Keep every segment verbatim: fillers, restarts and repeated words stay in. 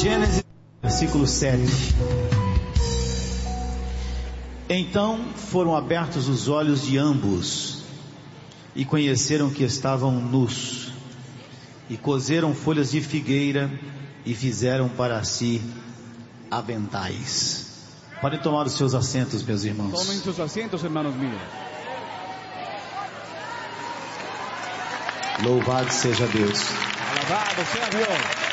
Gênesis, versículo sete. Então foram abertos os olhos de ambos, e conheceram que estavam nus, e coseram folhas de figueira, e fizeram para si aventais. Podem tomar os seus assentos, meus irmãos. Tomem sus asientos, hermanos míos. Louvado seja Deus. Alabado sea Dios.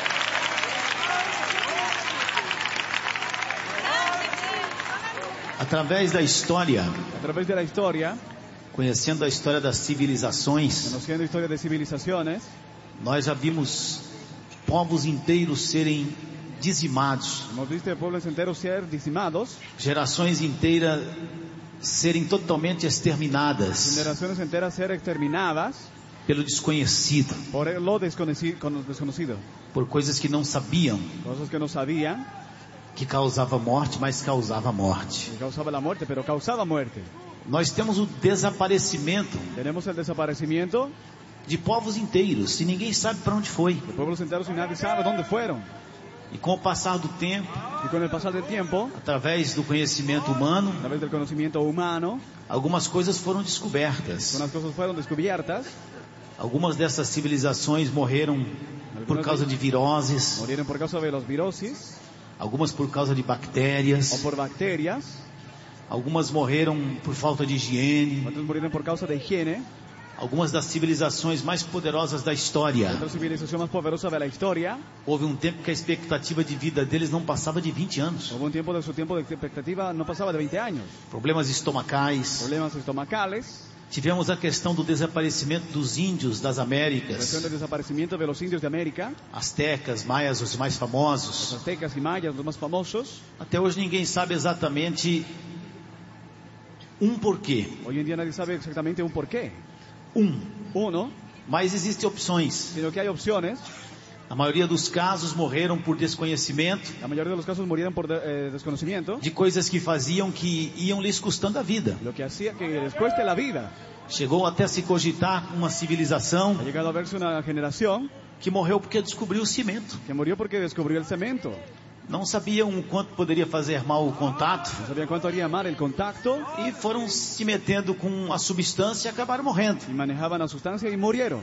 Através da história, A través de la historia, conhecendo a história das civilizações, conociendo historia de civilizaciones, nós já vimos povos inteiros serem dizimados, hemos visto pueblos enteros ser dizimados, gerações inteiras serem totalmente exterminadas generaciones enteras ser exterminadas pelo desconhecido, por lo desconocido, con lo desconocido, por coisas que não sabiam, cosas que no sabían, que causava morte, mas causava morte. que causaba la muerte, pero causaba muerte. Nós temos o desaparecimento Tenemos el desaparecimiento de povos inteiros, e ninguém sabe para onde foi. de pueblos enteros y nadie sabe dónde fueron. E com o passar do tempo, Y con el pasar del tiempo, através do conhecimento humano, a través del conocimiento humano, algumas coisas foram descobertas. unas cosas fueron descubiertas. Algumas dessas civilizações morreram por causa de viroses, Murieron por causa de los virosis algumas por causa de o bactérias, por bacterias. algumas morreram por falta de higiene. Otros murieron por causa de higiene. Algumas das civilizações mais poderosas da história, Otra civilización más poderosa de la historia. houve um tempo que a expectativa de vida deles não passava de vinte anos. Hubo un tiempo de su tiempo de expectativa no pasaba de veinte años. Problemas estomacais. Problemas estomacales. Tivemos a questão do desaparecimento dos índios das Américas, Cuestión de desaparecimiento de los indios de América. astecas, maias, os mais Los famosos. aztecas y mayas, los más famosos. Até hoje ninguém sabe exatamente um porquê. Hoy en día nadie sabe exactamente un porqué. Um. Uno, Mas existem opções. sino que hay opciones. Na maioria dos casos morreram por desconhecimento La mayoría de los casos murieron por de- eh, desconocimiento. de coisas que faziam que iam lhes custando a vida. Lo que hacía que les cueste la vida. Chegou até se cogitar uma civilização Ha llegado a verse una generación que morreu porque descobriu o cimento. que murió porque descubrió el cemento. Não sabiam o quanto poderia fazer mal o contato No sabían cuánto haría mal el contacto e foram se metendo com a substância e acabaram morrendo. y manejaban la sustancia y murieron.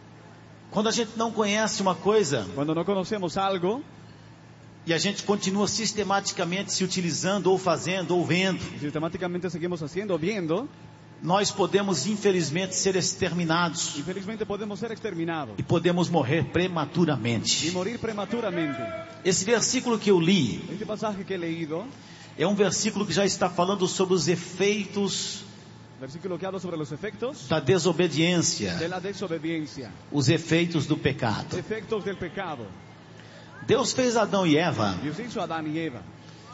Quando a gente não conhece uma coisa Cuando no conocemos algo e a gente continua sistematicamente se utilizando ou fazendo ou vendo, y sistemáticamente seguimos haciendo, viendo, nós podemos infelizmente ser exterminados infelizmente podemos ser exterminados e podemos morrer y prematuramente. morir prematuramente. Esse versículo que eu li Este pasaje que he leído, é um versículo que já está falando sobre os efeitos versículo que habla sobre los efectos da desobediência, de la desobediencia, os efeitos do pecado. efectos del pecado. Deus fez Adão e Eva Dios hizo a Adán y Eva.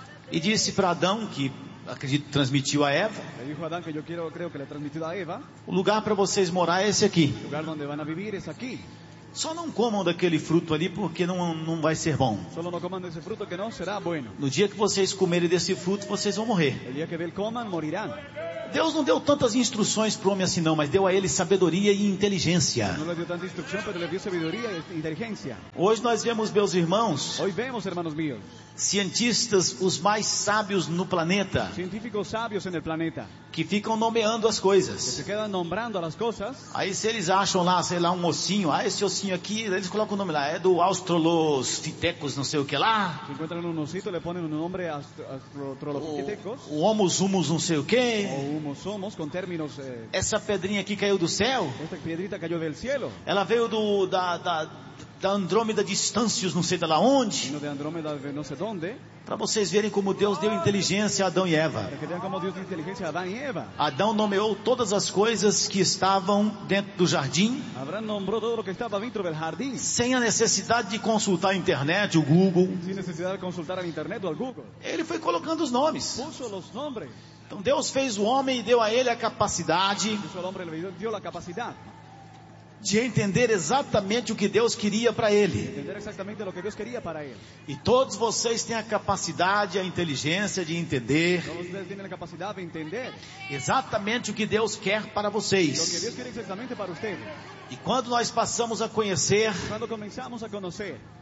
e disse para Adão, que acredito transmitiu a Eva, Le dijo a Adán que yo quiero, creo que le he transmitido a Eva, o lugar para vocês morar é esse aqui. el lugar donde van a vivir es aquí. Só não comam daquele fruto ali porque não, não vai ser bom. Solo no coman de ese fruto que no será bueno. No dia que vocês comerem desse fruto, vocês vão morrer. El día que de él coman, morirán. Deus não deu tantas instruções para o homem assim não, mas deu a ele sabedoria e inteligência. No le dio tanta instrucción, pero le dio sabiduría e inteligencia. Hoje nós vemos, meus irmãos, Hoy vemos, hermanos míos, cientistas os mais sábios no planeta, científicos sabios en el planeta que ficam nomeando as que coisas. se quedan nombrando las cosas. Aí se eles acham lá, sei lá, um ossinho, ah, esse ossinho aqui, eles colocam o nome lá, é do Australopithecus, não sei o que lá, Si encuentran un osito, le ponen un nombre astrolopithecus o Homus humus não sei o que. o humus somos, con términos. Eh, Essa pedrinha aqui caiu do céu, esta piedrita cayó del cielo, ela veio do, da, da, da Andrômeda Distâncios, não sei de lá onde, vino de Andrómeda de no sé dónde, para vocês verem como Deus deu inteligência a Adão e Eva. para que vean cómo Dios dio inteligencia a Adán y Eva. Adão nomeou todas as coisas que estavam dentro do jardim, Abraham nombró todo lo que estaba dentro del jardín, sem a necessidade de consultar a internet, o Google. sin necesidad de consultar al internet o al Google. Ele foi colocando os nomes. Puso los nombres, Então Deus fez o homem e deu a ele a capacidade puso al hombre, le dio, dio la capacidad de entender exatamente o que Deus queria para de ele. entender exactamente lo que Dios quería para él. E todos vocês têm a capacidade, a inteligência de entender Todos ustedes tienen la capacidad de entender exatamente o que Deus quer para lo que vocês. Dios quiere exactamente para ustedes. E quando nós passamos a conhecer Cuando comenzamos a conocer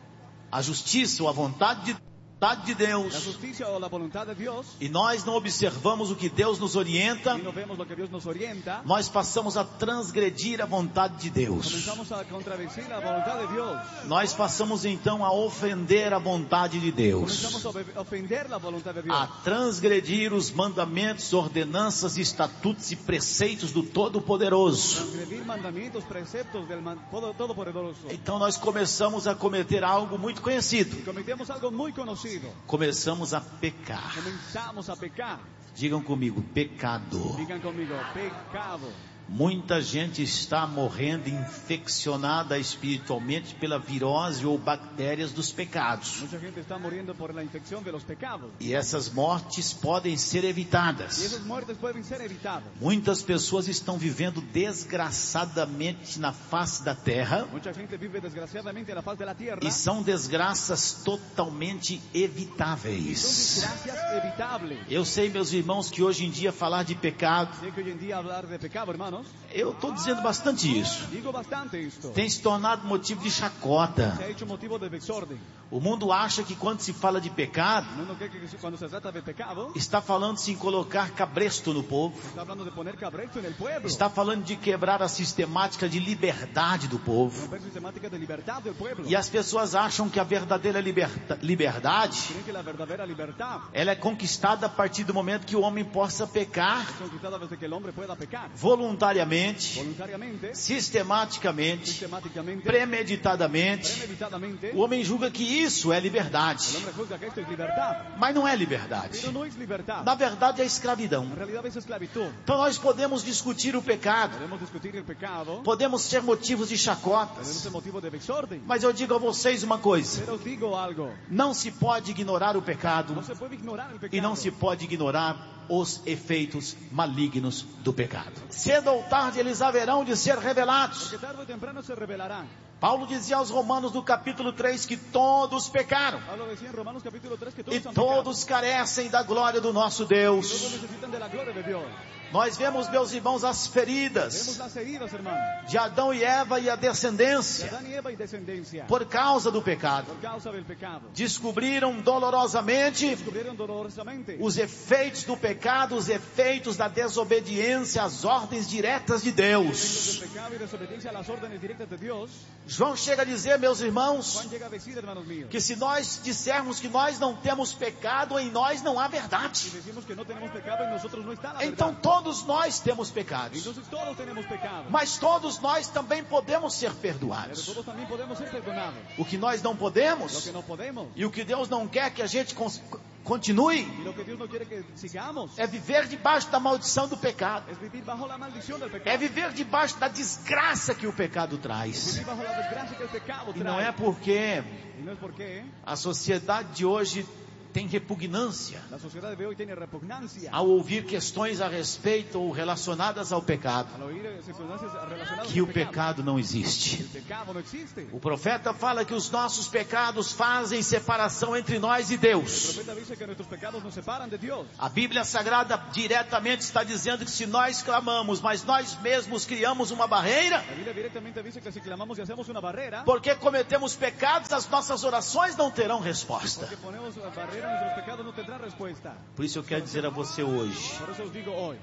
a justiça ou a vontade de, vontade de la Deus, justicia o la voluntad de Dios, e nós não observamos o que Deus nos orienta, y no vemos lo que Dios nos orienta, nós passamos a transgredir a vontade de Deus. comenzamos a contradecir la voluntad de Dios. Nós passamos então a ofender a vontade de Deus, Comenzamos a obe- ofender la voluntad de Dios. a transgredir os mandamentos, ordenanças, estatutos e preceitos do Todo-Poderoso. Transgredir mandamientos, preceptos del man- todo- Todopoderoso. Então nós começamos a cometer algo muito conhecido. Y cometemos algo muy conocido. Começamos a pecar. Comenzamos a pecar. Digam comigo, pecado. Digan conmigo, pecado. Muita gente está morrendo infeccionada espiritualmente pela virose ou bactérias dos pecados. Mucha gente está muriendo por la infección de los pecados. E essas mortes podem ser Y evitadas. esas muertes pueden ser evitadas. Muitas pessoas estão vivendo desgraçadamente na face da terra Mucha gente vive desgraciadamente en la faz de la tierra. e são desgraças totalmente Son evitáveis. desgracias evitables. Eu sei, meus irmãos, que hoje em dia falar de pecado, Sé que hoy en día hablar de pecado, hermanos, eu estou dizendo bastante isso, digo bastante esto. tem se tornado motivo de chacota. Se ha hecho motivo de desorden. O mundo acha que quando se fala de pecado, No, no, que, que cuando se trata de pecado, está falando-se em colocar cabresto no povo, está hablando de poner cabresto en el pueblo. está falando de quebrar a sistemática de liberdade do povo. Romper sistemática de libertad del pueblo. E as pessoas acham que a verdadeira liberta- liberdade, Creen que la verdadera libertad ela é conquistada a partir do momento que o homem possa pecar es conquistada desde que el hombre pueda pecar. voluntariamente, Voluntariamente, sistematicamente, sistemáticamente, premeditadamente. premeditadamente. O homem julga que isso é El liberdade, hombre juzga que esto es libertad. mas não é liberdade. Pero no es libertad. Na verdade é escravidão. En realidad es esclavitud. Então nós podemos discutir o pecado, Podemos discutir el pecado. podemos ser motivos de Podemos chacotas, ser motivo de desorden. mas eu digo a vocês uma coisa: Pero os digo algo. não se pode ignorar o No pecado se puede ignorar el pecado. e não se pode ignorar os efeitos malignos do pecado. Cedo ou tarde eles haverão de ser revelados. Porque tarde o temprano se revelarán. Paulo dizia aos Romanos no capítulo três que todos pecaram Pablo decía en Romanos capítulo tres que todos e han pecado. todos carecem da glória do nosso Todos Deus. necesitan de la gloria de Dios. Nós vemos, meus irmãos, as Vemos feridas las heridas, hermano. de Adão e Eva e a De descendência Adán y Eva y descendencia. por causa do pecado. Por causa del pecado. Descobriram dolorosamente Descubrieron dolorosamente os efeitos do pecado, os efeitos da desobediência às ordens diretas de los Deus. del pecado y desobediencia a las órdenes directas de Dios. João chega a dizer, meus irmãos, Juan llega a decir, hermanos míos, que se nós dissermos que nós não temos pecado, em nós não há si verdade. decimos que no tenemos pecado en nosotros no está la Então verdad. todos nós temos pecados, Entonces todos tenemos pecado. mas todos nós também podemos ser Pero perdoados. todos también podemos ser perdonados. O que nós não Lo podemos que no podemos e o que Deus não quer que a gente cons- continue y lo que Dios no quiere que sigamos é viver debaixo da maldição do pecado, es vivir bajo la maldición del é pecado. viver debaixo da desgraça que o pecado traz. Vivir bajo la desgracia que el pecado E não é trae. porque Y no es porque a sociedade de hoje tem repugnância la sociedad de hoy tiene repugnancia ao ouvir questões a respeito ou relacionadas ao pecado, al oír circunstancias relacionadas que al o pecado não existe. El pecado no existe. O profeta fala que os nossos pecados fazem separação entre nós e El Deus. profeta dice que nuestros pecados nos separan de Dios. A Bíblia Sagrada diretamente está dizendo que se nós clamamos, mas nós mesmos criamos uma barreira, La Biblia directamente dice que si clamamos y hacemos una barrera, porque cometemos pecados, as nossas orações não terão resposta. porque ponemos la barrera, nuestros pecados no tendrán respuesta. Por isso eu quero dizer a você hoje, Por eso os digo hoy,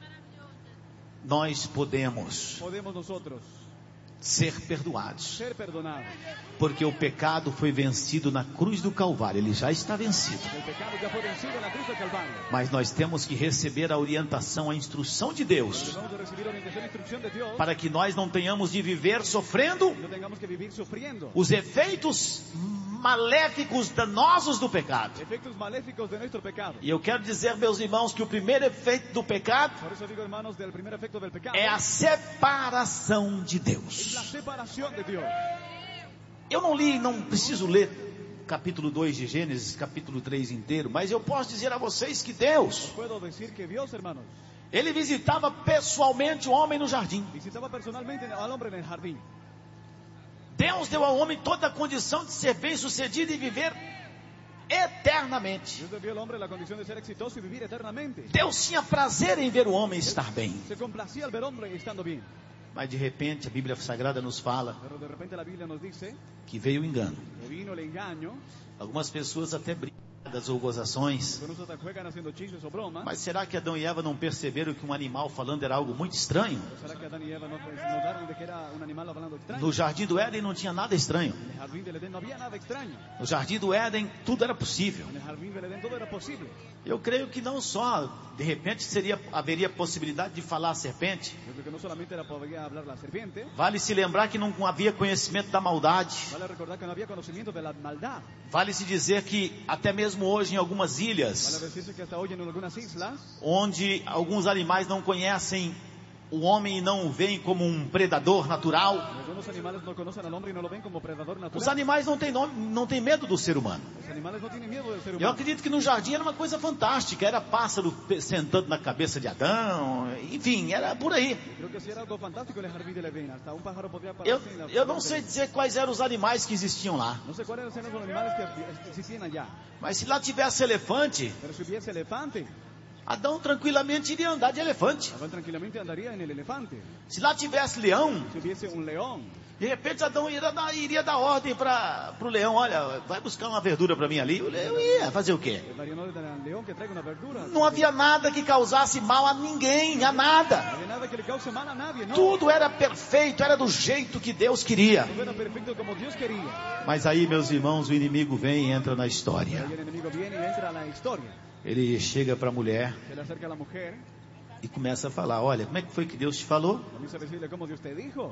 nós podemos podemos nosotros ser perdoados, ser perdonados. porque o pecado foi vencido na cruz do Calvário, ele já está vencido. El pecado ya fue vencido en la cruz del Calvario. Mas nós temos que receber a orientação, a instrução de Deus, Debemos de recibir orientación e instrucción de Dios para que nós não tenhamos de viver sofrendo y no tengamos que vivir sufriendo os efeitos maléficos danosos do pecado. efectos maléficos de nuestro pecado. E eu quero dizer, meus irmãos, que o primeiro efeito do pecado Por eso digo, hermanos, del primer efecto del pecado é a separação de es Deus. la separación de Dios. Eu não li, não preciso ler capítulo dois de Gênesis, capítulo três inteiro, mas eu posso dizer a vocês que Deus, Puedo decir que Dios, hermanos, ele visitava pessoalmente o homem no jardim. visitaba personalmente al hombre en el jardín. Deus deu ao homem toda a condição de ser bem-sucedido e viver eternamente. Dios le dio al hombre la condición de ser exitoso y vivir eternamente. Deus tinha prazer em ver o homem estar bem. Se complacía al ver hombre estando bien. Mas de repente a Bíblia Sagrada nos fala Pero de repente la Biblia nos dice que veio o engano. que vino el engaño. Algumas pessoas até brincam ou gozações. Algunos hasta juegan haciendo chistes o bromas. Mas será que Adão e Eva não perceberam que um animal falando era algo muito estranho? ¿Será que Adán y Eva no notaron de que era un animal hablando extraño? No jardim do Éden não tinha nada estranho. En el jardín del Edén no había nada extraño. No jardim do Éden tudo era possível. En el jardín del Edén todo era posible. Eu creio que não só, de repente seria, haveria possibilidade de falar a serpente. Yo creo que no solamente era podría hablar la serpiente. Vale se lembrar que não havia conhecimento da maldade. Vale recordar que no había conocimiento de la maldad. Vale se dizer que até mesmo hoje em algumas Vale ilhas, decirse que hasta hoy en algunas islas, onde alguns animais não conhecem o homem e não o veem como um predador natural. algunos animales no conocen al hombre y no lo ven como predador Os natural. animais não têm nome, não têm medo do ser humano. Los animales no tienen miedo del ser Eu humano. acredito que no jardim era uma coisa fantástica. Era pássaro pe- sentando na cabeça de Adão. Enfim, era por aí. Creo que sí era algo fantástico en el jardín del Edén. Hasta un pájaro podría Eu, pararse en la eu não frente sei del- dizer quais eram os animais que existiam lá. No sé cuáles eran los animales que existían allá. Mas se lá tivesse elefante, Pero si hubiese elefante, Adão tranquilamente iria andar de elefante. Adán tranquilamente andaría en el elefante. Se lá tivesse leão, Si hubiese un león, de repente Adão iria dar, iria dar ordem para o leão. Olha, vai buscar uma verdura para mim ali. O leão ia fazer o quê? el daría orden al león que traiga una verdura. Não havia nada que causasse mal a ninguém, a nada. No había nada que le cause mal a nadie, no. Tudo era perfeito, era do jeito que Deus queria. Todo era perfecto como Dios quería. Mas aí, meus irmãos, o inimigo vem e entra na história. Ahí el enemigo viene y entra a la historia. Ele chega para a mulher Se le acerca a la mujer, e começa a falar: olha, como é que foi que Deus te falou? comienza a decirle cómo Dios te dijo.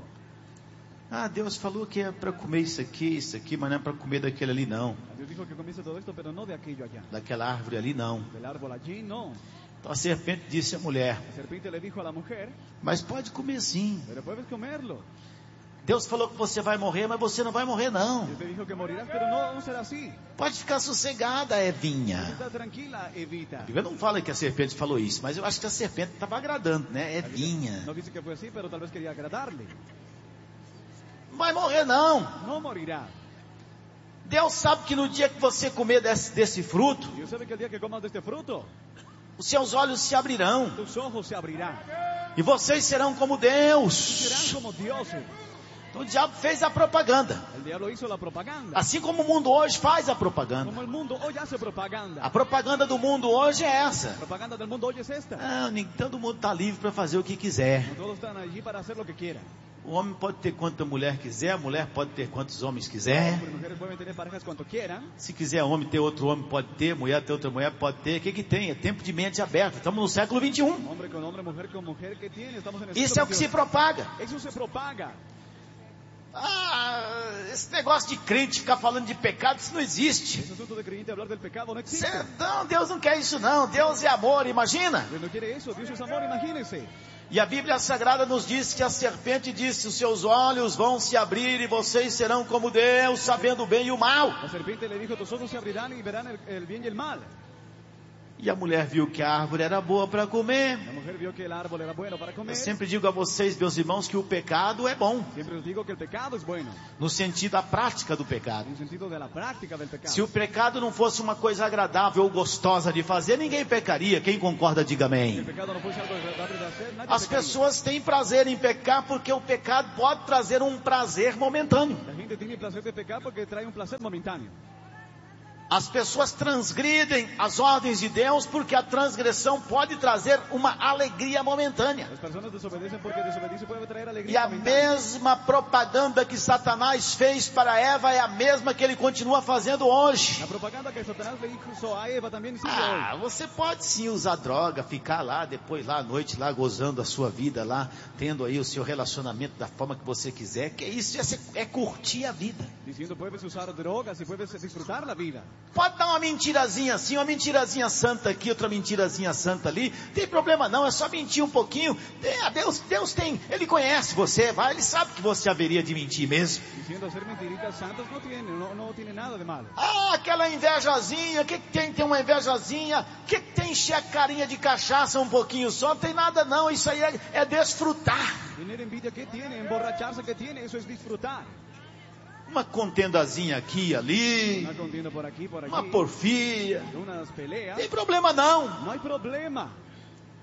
Ah, Deus falou que é para comer isso aqui, isso aqui, mas não é para comer daquele ali não. Dios dijo que comience todo esto, pero no de aquello allá. Daquela árvore ali não. Del árbol allí, no. Então a serpente disse à mulher: La serpiente le dijo a la mujer, mas pode comer sim. pero puedes comerlo. Deus falou que você vai morrer, mas você não vai morrer não. Dios te dijo que morirás, pero no, no será así. Pode ficar sossegada, Evinha. Está tranquila, Evita. A Bíblia não fala que a serpente falou isso, mas eu acho que a serpente estava agradando, né? Evinha. No dice que fue así, pero tal vez quería agradarle. Não vai morrer não. No morirá. Deus sabe que no dia que você comer desse, desse fruto, Dios sabe que el día que comas de este fruto, os seus olhos se abrirão tus ojos se abrirán. e vocês serão como Serán Deus. como dioses. Então o diabo fez a propaganda, El diablo hizo la propaganda. assim como o mundo hoje faz a propaganda. Como el mundo hoy hace A propaganda. propaganda do mundo hoje é La essa. propaganda del mundo hoy es esta. Ah, nem todo mundo está livre para fazer o que quiser. Todos están allí para hacer lo que quieran. O homem pode ter quanta mulher quiser, a mulher pode ter quantos homens quiser. Las mujeres pueden tener parejas cuanto quieran. Se quiser homem ter outro homem, pode ter. Mulher ter outra mulher, pode ter. O que que tem? É tempo de mente aberta. Estamos no século vinte e um. Hombre con hombre, mujer con mujer, ¿qué tiene? Estamos en el Isso siglo é o que se veintidós. propaga. Eso se propaga. Ah, esse negócio de crente ficar falando de pecado, isso não existe. Ese asunto de creyente hablar del pecado no existe. Cê- não, Deus não quer isso não. Deus é amor, imagina. Dios no quiere eso. Dios es amor, imagínense. E a Bíblia Sagrada nos diz que a serpente disse: os seus olhos vão se abrir e vocês serão como Deus, sabendo o bem e o mal. La serpiente le dijo, tus ojos se abrirán y verán el, el bien y el mal. E a mulher viu que a árvore era boa para comer. La mujer vio que el árbol era bueno para comer. Eu sempre digo a vocês, meus irmãos, que o pecado é bom, Siempre os digo que el pecado es bueno. no sentido da prática do pecado. En el sentido de la práctica del pecado. Se o pecado não fosse uma coisa agradável ou gostosa de fazer, ninguém pecaria. Quem concorda, diga Si el amém. pecado no fuese algo agradable de hacer, nadie As pecaría. pessoas têm prazer em pecar porque o pecado pode trazer um prazer momentâneo. La gente tiene placer de pecar porque trae un placer momentáneo. As pessoas transgridem as ordens de Deus porque a transgressão pode trazer uma alegria momentânea. Las personas desobedecen porque desobedecer puede traer E alegría a momentánea. mesma propaganda que Satanás fez para Eva é a mesma que ele continua fazendo hoje. La propaganda que Satanás le hizo a Eva también sigue Ah, você pode sim usar droga, ficar lá, depois lá à noite, lá gozando a sua vida lá, tendo aí o seu relacionamento da forma que você quiser, que isso é, é curtir a vida. hoy. Diciendo puedes usar drogas y puedes disfrutar la vida. Pode dar uma mentirazinha assim, uma mentirazinha santa aqui, outra mentirazinha santa ali, tem problema não, é só mentir um pouquinho. Tem, ah, Deus, Deus tem, Ele conhece você, vai, Ele sabe que você haveria de mentir mesmo. Diciendo hacer mentiritas santas no tiene, no, no tiene nada de malo. Ah, aquela invejazinha, o que, que tem? Tem uma invejazinha, o que, que tem encher a carinha de cachaça um pouquinho só? Não tem nada não, isso aí é, é desfrutar. Tener envidia, ¿qué tiene? Emborracharse, ¿qué tiene? Eso es disfrutar. Uma contendazinha aqui e ali, Una contienda por aquí, por uma aquí. porfia, Unas não peleas. tem problema não. No hay problema.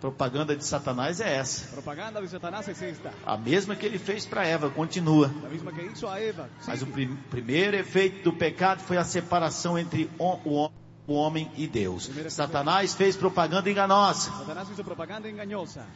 propaganda de Satanás é essa. Propaganda de Satanás es esta. A mesma que ele fez para Eva, continua. La misma que hizo a Eva. Mas o Sigue. prim- primeiro efeito do pecado foi a separação entre o, o, o homem e Deus. Satanás fez propaganda enganosa. Satanás hizo propaganda engañosa.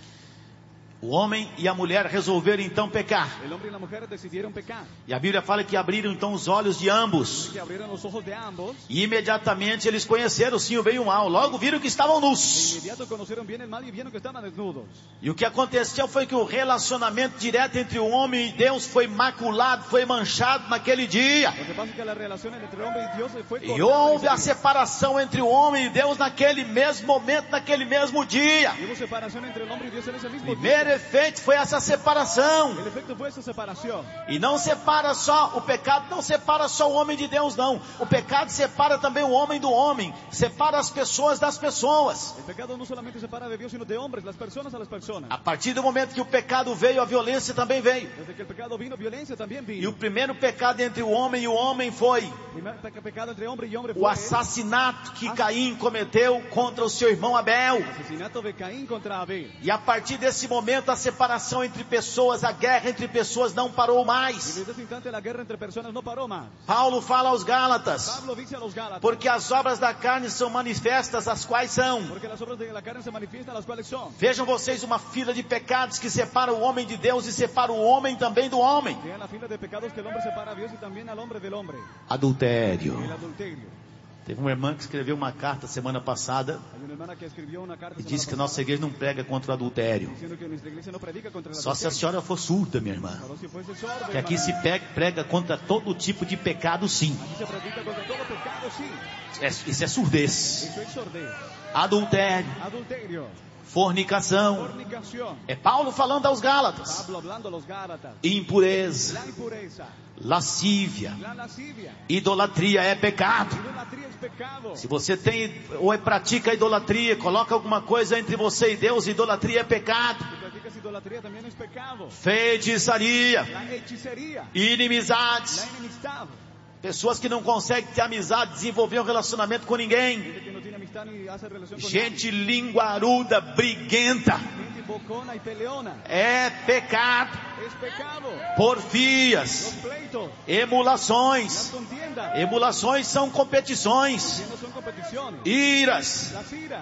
O homem e a mulher resolveram então pecar. El hombre y la mujer decidieron pecar. E a Bíblia fala que abriram então os olhos de ambos. Que abrieron los ojos de ambos. E imediatamente eles conheceram sim o bem e o mal. Logo viram que estavam De nus. inmediato conocieron bien el mal y vieron que estaban desnudos. E o que aconteceu foi que o relacionamento direto entre o homem e Deus foi maculado, foi manchado naquele dia. Lo que pasa es que la relación entre el hombre y Dios fue E cortada houve ese a día. separação entre o homem e Deus naquele mesmo momento, naquele mesmo dia. Y hubo separación entre el hombre y Dios en ese mismo Primeiro día. efeito foi essa separação. El efecto fue esa separación. E não separa só, o pecado não separa só o homem de Deus, não. O pecado separa também o homem do homem. Separa as pessoas das pessoas. El pecado no solamente separa de Dios, sino de hombres, las personas a las personas. A partir do momento que o pecado veio, a violência também veio. Desde que el pecado vino, violencia también E vino. o primeiro pecado entre o homem e o homem foi El primer pe- pecado entre hombre y hombre o fue assassinato que Caim cometeu contra o seu irmão Abel. el asesinato de Caín contra Abel. E a partir desse momento, a separação entre pessoas, a guerra entre pessoas não parou Y mais. desde ese instante la guerra entre personas no paró más. Paulo fala aos Gálatas, Pablo dice a los Gálatas, porque as obras da carne são manifestas, as quais são. porque las obras de la carne se manifiestan, las cuales son. Vejam vocês uma fila de pecados que separa o homem de Deus e separa o homem também do homem. Vean la fila de pecados que el hombre separa a Dios y también al hombre del hombre. Adultério. El adulterio. Teve uma irmã que escreveu uma carta semana passada Hay una hermana que escribió una carta e semana disse que a pasada nossa igreja não prega contra o adultério. diciendo que nuestra iglesia no predica contra el Só se a adulterio. senhora for surda, minha irmã. Pero si fuese sordo, Que aqui hermana, se pe- prega contra todo tipo de pecado, sim. aquí se predica contra todo pecado, sí. É- Isso é surdez. Eso es sordez. Adultério, Adulterio. fornicação. Fornicación. É Paulo falando aos Gálatas. Pablo hablando a los Gálatas. Impureza, La impureza. lascívia, La lascivia. idolatria é pecado. Idolatría es pecado. Se você tem ou é pratica idolatria, coloca alguma coisa entre você e Deus, idolatria é pecado. Si practicas idolatría también es pecado. Feitiçaria, La hechicería. inimizades, La enemistad. pessoas que não conseguem ter amizade, desenvolver um relacionamento com ninguém. Gente que no tiene amistad ni hace relación con Gente linguaruda, briguenta, nadie. Gente bocona y peleona. é pecado. Es pecado. Porfias, Los pleitos. Las emulações. contiendas. Emulações são competições. Contiendas son competiciones. Iras, Las iras.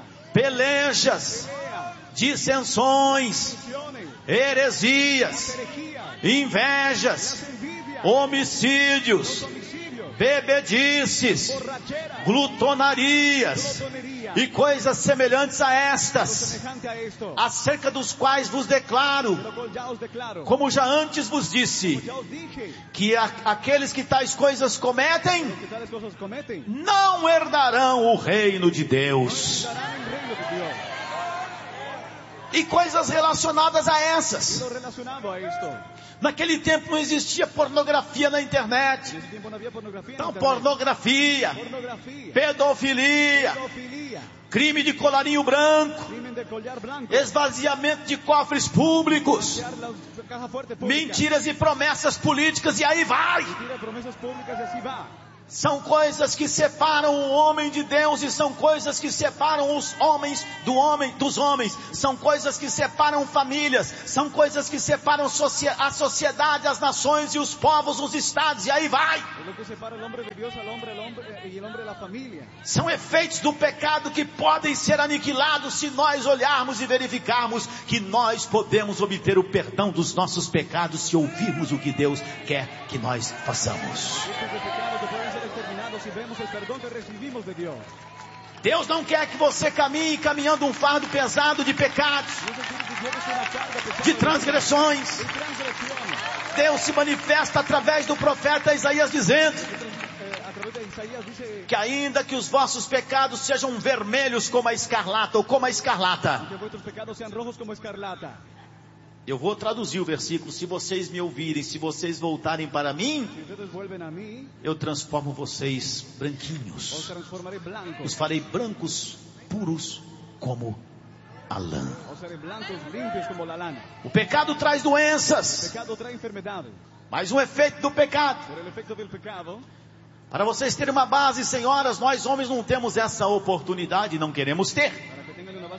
pelejas, Peleas. dissensões, Discusiones. heresias, Herejías. invejas, Las envidias. homicídios, Los homicidios. bebedices, Borracheras. glutonarias Glotonería. e coisas semelhantes a Lo estas, semejante a esto. acerca dos quais vos declaro, De lo cual ya os declaro. como já antes vos disse, Ya os dije. que a- aqueles que tais coisas cometem Los que tales cosas cometen. não herdarão o reino de Deus. Estarán en el reino de Dios. E coisas relacionadas a Y essas. lo relacionado a esto. Naquele tempo não existia pornografia na En internet. esse tiempo no había pornografía. en Então, internet. pornografia, Pornografía. pedofilia, Pedofilia. crime de colarinho branco, Crimen de collar blanco. esvaziamento de cofres públicos, Vaciar la caja fuerte pública. mentiras e promessas políticas, e aí vai. Mentira, promesas públicas y así va. São coisas que separam o homem de Deus e são coisas que separam os homens do homem dos homens. São coisas que separam famílias, são coisas que separam socie- a sociedade, as nações e os povos, os estados, e aí vai. Es lo que separa el hombre de Dios al hombre, el hombre eh, y el hombre de la familia. São efeitos do pecado que podem ser aniquilados se nós olharmos e verificarmos que nós podemos obter o perdão dos nossos pecados se ouvirmos o que Deus quer que nós façamos. Estos de pecado que pueden ser exterminados si vemos el perdón que recibimos de Dios. Deus não quer que você caminhe caminhando um fardo pesado de pecados, Dios quiere que lleves una carga pesada de transgressões. de transgresiones. Deus se manifesta através do profeta Isaías dizendo Eh, a través de Isaías dice que ainda que os vossos pecados sejam vermelhos como a escarlata ou como a escarlata. que vuestros pecados sean rojos como escarlata. Eu vou traduzir o versículo: se vocês me ouvirem, se vocês voltarem para mim, Si ustedes vuelven a mí, eu transformo vocês os branquinhos, transformaré os blancos. farei brancos, puros como a lã. Os haré blancos, limpios como la lana. O pecado traz El doenças, pecado trae enfermedades, mas um efeito do pecado. pero el efecto del pecado, Para vocês terem uma base, senhoras, nós homens não temos essa oportunidade, não queremos ter. para que tengan una base, no tenemos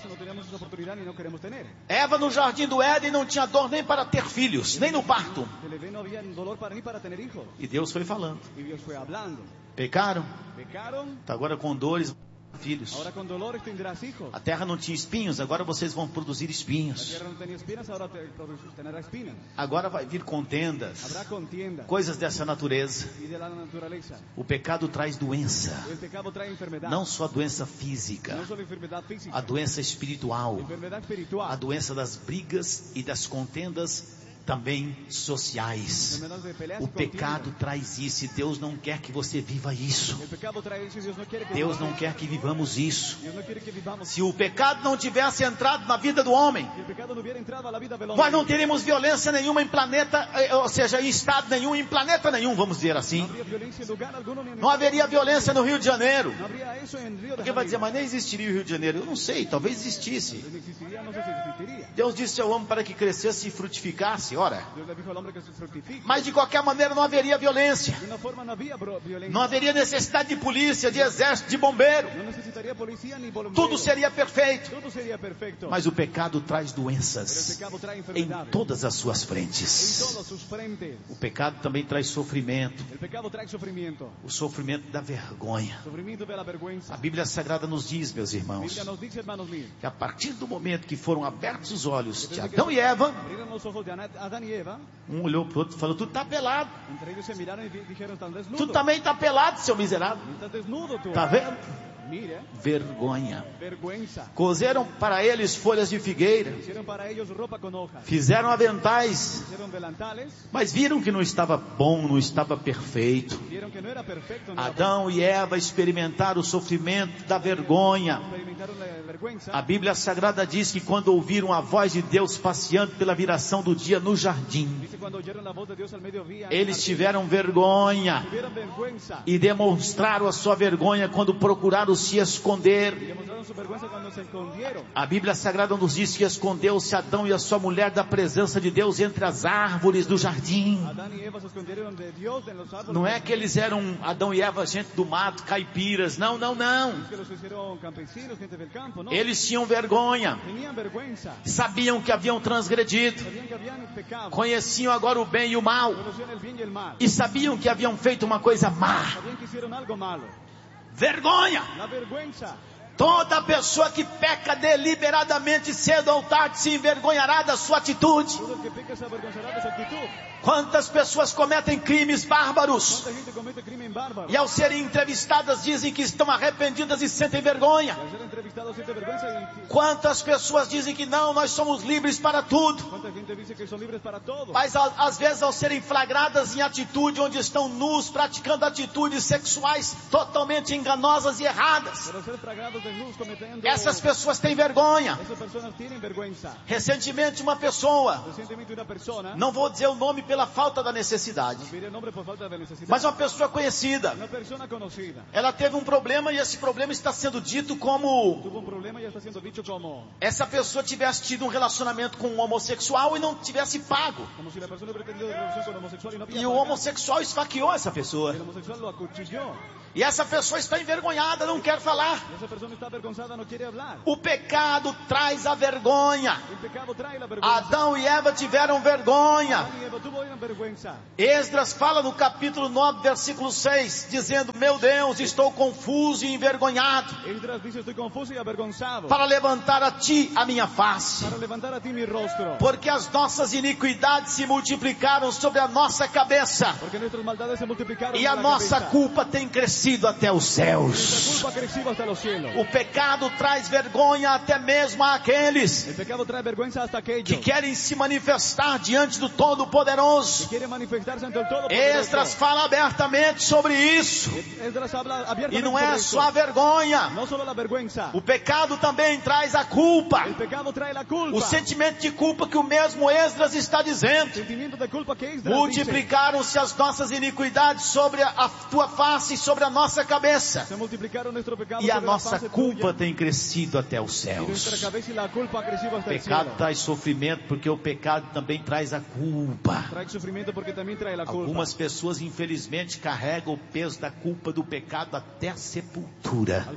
esa oportunidad y no queremos tener. Eva no jardim do Éden não tinha dor nem para ter filhos, nem no parto. El Edén no había dolor para, ni para tener hijos. E Deus foi falando. Y Dios fue hablando. Pecaram, Pecaron, tá agora com dores, filhos. ahora con dolores tendrás hijos. A terra não tinha espinhos, agora vocês vão produzir La espinhos. tierra no tenía espinas, ahora te, produ- tendrá espinas. Agora vai vir contendas, Habrá contiendas coisas dessa natureza. y de la naturaleza. O pecado traz doença, El pecado trae enfermedad. não só a doença física, No solo enfermedad física, a doença espiritual, enfermedad espiritual, a doença das brigas e das contendas também sociais. enfermedad de peleas O y contiendas. pecado traz isso e Deus não quer que você viva isso. El pecado trae eso y Dios no quiere que Deus vivamos não eso. quer que vivamos isso. Dios no quiere que vivamos. Se o pecado não tivesse entrado na vida do homem, Si el pecado no hubiera entrado a la vida del nós hombre, não teríamos violência nenhuma em planeta, eh, ou seja, em estado nenhum, em planeta nenhum, vamos dizer no assim. habría violencia en lugar alguno ni en Não haveria violência no Rio de Janeiro. No habría eso en Río de Porque vai dizer, Janeiro. mas nem existiria o Rio de Janeiro. Eu não sei, talvez existisse. No existiría, no sé si existiría. Deus disse ao homem para que crescesse e frutificasse, ora. Dios le dijo al hombre que se fructifique. Mas de qualquer maneira não haveria violência. De una forma no había bro- violencia. Não haveria necessidade de polícia, de exército, de bombeiro. No necesitaría policía ni bomberos. Tudo seria perfeito. Todo sería perfecto. Mas o pecado traz Pero el doenças pecado trae em enfermedades. todas as suas En frentes. todas sus frentes. O pecado também traz sofrimento. El pecado trae sufrimiento. O sofrimento da vergonha. Sufrimiento de la vergüenza. A Bíblia Sagrada nos diz, meus La irmãos, Biblia nos dice, hermanos míos, que a partir do momento que foram abertos os olhos de Adão e Eva, abrieron los ojos de Ana- Adán y Eva, um olhou para o outro e falou, tu tá pelado. entre ellos se miraron y di- dijeron, estás Tu desnudo. também tá pelado, seu miserável. Estás desnudo tú. Tá vendo? Mira, Vergonha. vergüenza. Cozeram para eles folhas de figueira, Hicieron para ellos ropa con hojas. fizeram aventais, Hicieron delantales. mas viram que não estava bom, não estava perfeito. Vieron que no era perfecto. No era Adão e Eva experimentaram o sofrimento da vergonha. experimentaron la vergüenza. A Bíblia Sagrada diz que quando ouviram a voz de Deus passeando pela viração do dia no jardim, Dice cuando oyeron la voz de Dios al mediodía. eles tiveram vergonha Tuvieron vergüenza. e demonstraram a sua vergonha quando procuraram se esconder. Y demostraron su vergüenza cuando se escondieron. A Bíblia Sagrada nos diz que escondeu-se Adão e a sua mulher da presença de Deus entre as árvores do jardim. Adán y Eva se escondieron de Dios en los árboles. Não é que eles eram Adão e Eva, gente do mato, caipiras. Não, não, não. Es que los hicieron campesinos, gente del campo, no. Eles tinham vergonha. Tenían vergüenza. Sabiam que haviam transgredido. Sabían que habían pecado. Conheciam agora o bem e o mal. Conocían el bien y el mal. E sabiam que haviam feito uma coisa má. Sabían que hicieron algo malo. Vergonha. La vergüenza. Toda pessoa que peca deliberadamente, cedo ou tarde, se envergonhará da sua atitude. Todo el que peca se avergonzará de su actitud. Quantas pessoas cometem crimes bárbaros ¿Cuánta gente comete crimen bárbaro? e ao serem entrevistadas dizem que estão arrependidas e sentem vergonha? Y al ser entrevistado siente vergüenza y Quantas pessoas dizem que não, nós somos livres para tudo, cuánta gente dice que son libres para todo. mas a- às vezes ao serem flagradas em atitude onde estão nus, praticando atitudes sexuais totalmente enganosas e erradas, Pero ser fragados de luz cometiendo. essas pessoas têm vergonha. Esas personas tienen vergüenza. Recentemente uma pessoa, Recientemente una persona. não vou dizer o nome pela falta da necessidade, No pide el nombre por falta de necesidad. mas uma pessoa conhecida, Una persona conocida. ela teve um problema e esse problema está sendo dito como Tuvo un problema y está siendo dicho como. essa pessoa tivesse tido um relacionamento com um homossexual e não tivesse pago. Como si la persona hubiera tenido relación con homosexual y no había E o pagado. homossexual esfaqueou essa pessoa. El homosexual lo acuchilló. E essa pessoa está envergonhada, não quer falar. Y esa persona está avergonzada, no quiere hablar. O pecado traz a vergonha. El pecado trae la vergüenza. Adão e Eva tiveram vergonha. Adán y Eva tuvo una vergüenza. Esdras fala no capítulo nove, versículo seis, dizendo, meu Deus, estou confuso e envergonhado, Esdras dice, estoy confuso y avergonzado. para levantar a ti a minha face. Para levantar a ti mi rostro. Porque as nossas iniquidades se multiplicaram sobre a nossa cabeça. Porque nuestras maldades se multiplicaron. E en a la nossa cabeza. culpa tem crescido até os Nuestra céus. culpa ha crecido hasta los cielos. O pecado traz vergonha até mesmo àqueles El pecado trae vergüenza hasta aquellos que querem se manifestar diante do Todo-Poderoso. quiere manifestarse ante el todo. Esdras fala abertamente sobre isso. Esdras habla E abiertamente não sobre é esto. só a vergonha. No solo la vergüenza. O pecado também traz a culpa. El pecado trae la culpa. O sentimento de culpa que o mesmo Esdras está dizendo. Sentimiento de culpa que Esdras dice. Multiplicaram-se as nossas iniquidades sobre a tua face e sobre a nossa cabeça. Se multiplicaron E a nossa culpa tem crescido até os céus. O pecado traz sofrimento porque o pecado também traz a culpa. Algumas pessoas infelizmente carregam o peso da culpa do pecado até a sepultura.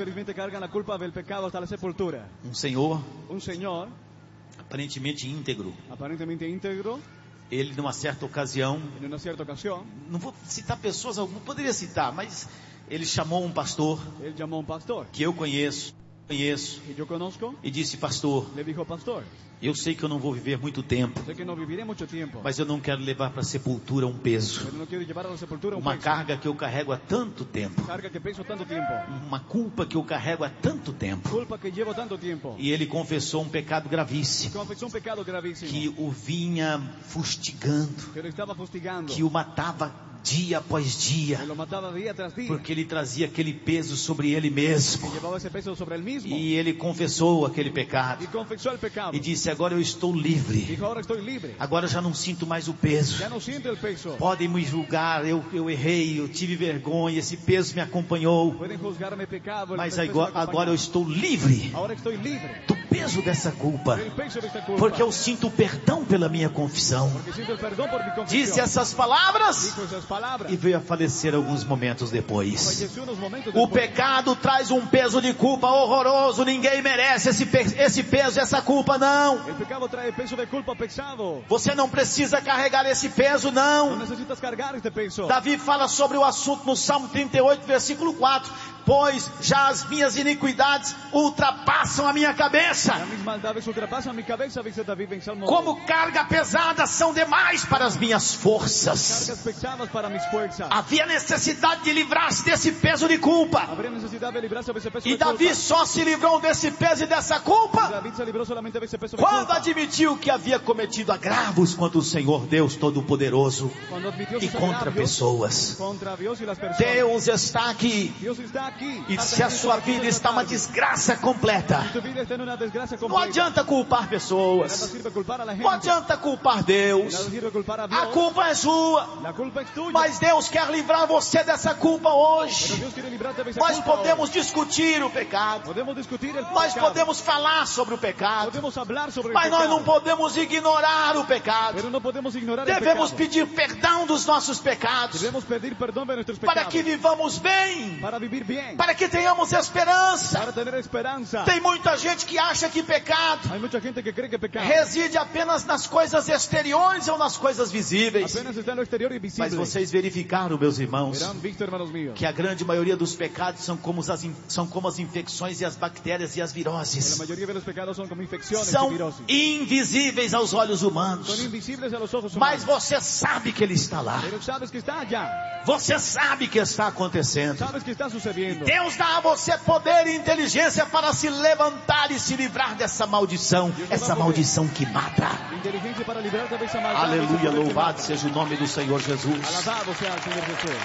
Um senhor, um senhor aparentemente íntegro, aparentemente íntegro, ele numa certa ocasião, em uma certa ocasião, não vou citar pessoas, não poderia citar, mas ele chamou um pastor, ele chamou um pastor que eu conheço, conheço, que eu conosco, e disse: pastor, le dijo, pastor, eu sei que eu não vou viver muito tempo, sei que não vivirei muito tempo, mas eu não quero levar para a sepultura um peso, não quero levar à sepultura um uma peso, carga que eu carrego há tanto tempo, carga que peso tanto tempo, uma culpa que eu carrego há tanto tempo. culpa que llevo tanto tempo. E ele confessou um pecado gravíssimo, Confessou um pecado gravíssimo, que o vinha fustigando, que ele estava fustigando, que o matava dia após dia, que lo matava dia tras dia, porque ele trazia aquele peso sobre ele mesmo. que llevava esse peso sobre ele mesmo. E ele confessou aquele pecado E confessou o pecado. e disse: agora eu estou livre, Dijo, agora estou livre. agora eu já não sinto mais o peso. Já não sinto o peso. Podem me julgar, eu, eu errei, eu tive vergonha, esse peso me acompanhou, Podem juzgar-me pecado. mas agora, agora eu estou livre Agora estou livre. do peso dessa culpa, El peso desta culpa. porque eu sinto perdão pela minha confissão. Porque sinto el perdão por mi confissão. Disse essas palavras Dijo essas palavras. e veio a falecer alguns momentos depois. Falleció nos momentos O depois. pecado traz um peso de culpa horroroso. Ninguém merece esse, pe- esse peso, essa culpa, não. El pecado trae peso de culpa pesado. Você não precisa carregar esse peso, Não não. necessitas carregar este peso. Davi fala sobre o assunto no Salmo trinta e oito, versículo quatro. Pois já as minhas iniquidades ultrapassam a minha cabeça. Las mis maldades ultrapasan mi cabeza, dice David en Salmo. Como carga pesada são demais para as minhas forças. Cargas pesadas para mis fuerzas. Havia necessidade de livrar-se desse peso de culpa. Habría necesidad de librarse de ese peso E de Davi culpa. só se livrou desse peso e dessa culpa David se libró solamente de ese peso de quando culpa. admitiu que havia cometido agravos contra o Senhor Deus Todo-Poderoso Cuando admitió e sus contra agravios pessoas. contra Dios y las personas. Deus está aqui, Dios está aquí. e se a sua vida está uma desgraça completa, Tu vida está en una desgracia não completa. adianta culpar Nada pessoas, sirve culpar a la gente. não adianta culpar Deus, Nada sirve culpar a a Dios. culpa é sua, La culpa es tuya. mas Deus quer livrar você dessa culpa Pero hoje. Dios quiere librarte de esa Nós culpa podemos hoy. discutir o pecado, Podemos discutir el nós pecado. podemos falar sobre o pecado, Podemos hablar sobre mas el nós pecado. não podemos ignorar o pecado. Pero no podemos ignorar el Devemos pecado. pedir perdão dos nossos pecados, Debemos pedir perdón de nuestros para pecados. que vivamos bem, Para vivir bien. para que tenhamos esperança. Para tener esperanza. Tem muita gente que acha que pecado Hay mucha gente que cree que pecado reside apenas nas coisas exteriores ou nas coisas visíveis. apenas está en lo exterior y visible. Mas vocês verificaram, meus irmãos, Verán visto, hermanos míos, que a grande maioria dos pecados são como as, in- são como as infecções e as bactérias e as que la viroses. mayoría de los pecados son como infecciones São y viroses. invisíveis aos olhos Son humanos, invisibles a los ojos mas humanos. você sabe que ele está lá. Pero sabes que está allá. Você sabe que está acontecendo. Sabes que está sucediendo. Deus dá a você poder e inteligência para se levantar e se livrar dessa maldição, essa maldição que mata. Inteligencia para librarte de esa maldad. Aleluia, de ese poder que louvado mata. seja o nome do Senhor Jesus. Alabado sea el Señor Jesús.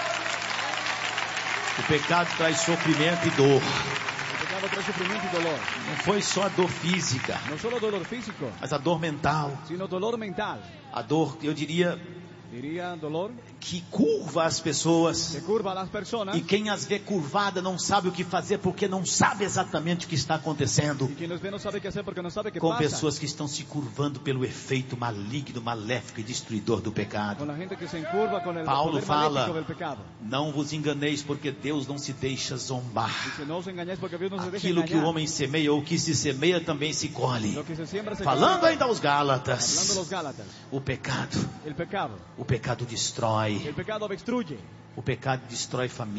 O pecado traz sofrimento e dor. El pecado trae sufrimiento y dolor. Não foi só a dor física, No solo dolor físico, mas a dor mental. sino dolor mental. A dor, eu diria, Diría dolor que curva as pessoas. que curva a las personas. E quem as vê curvada não sabe o que fazer porque não sabe exatamente o que está acontecendo. Y quien nos ve no sabe qué hacer porque no sabe qué Com pasa. pessoas que estão se curvando pelo efeito maligno, maléfico e destruidor do pecado. Con la gente que se encurva con el Paulo poder fala, maléfico del pecado. não vos enganeis porque Deus não se deixa zombar. Dice, no os engañéis porque Dios no se deja Aquilo que o engañar. homem semeia ou que se semeia também se colhe. Lo que se siembra se Falando cosecha. ainda aos Hablando a Gálatas, los Gálatas. o pecado, El pecado. o pecado destrói, El pecado obstruye. o pecado destrói família.